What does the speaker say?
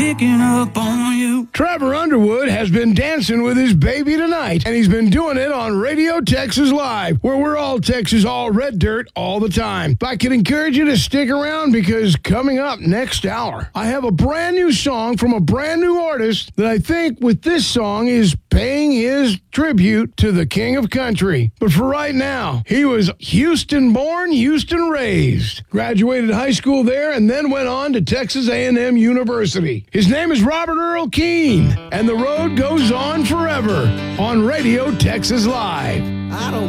picking up on you. Trevor Underwood has been dancing with his baby tonight, and he's been doing it on Radio Texas Live, where we're all Texas, all red dirt, all the time. I can encourage you to stick around because coming up next hour, I have a brand new song from a brand new artist that I think with this song is paying his tribute to the king of country. But for right now, he was Houston born, Houston raised. Graduated high school there and then went on to Texas A&M University. His name is Robert Earl Keen, and the road goes on forever on Radio Texas Live. I don't